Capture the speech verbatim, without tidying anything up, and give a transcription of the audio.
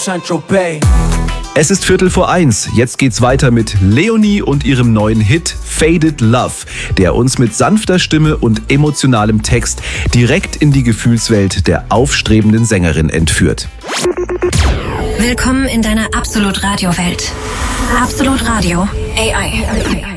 Saint-Tropez. Es ist Viertel vor eins. Jetzt geht's weiter mit Leonie und ihrem neuen Hit Faded Love, der uns mit sanfter Stimme und emotionalem Text direkt in die Gefühlswelt der aufstrebenden Sängerin entführt. Willkommen in deiner Absolut Radio Welt. Absolut Radio A I.